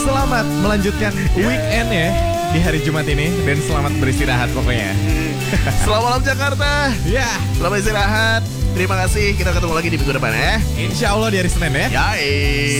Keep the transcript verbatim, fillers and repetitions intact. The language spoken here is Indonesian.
selamat melanjutkan weekend ya di hari Jumat ini. Dan selamat beristirahat pokoknya. Selamat malam Jakarta. Ya, Selamat istirahat. Terima kasih. Kita ketemu lagi di minggu depan ya. insya Allah di hari Senin ya. Yai.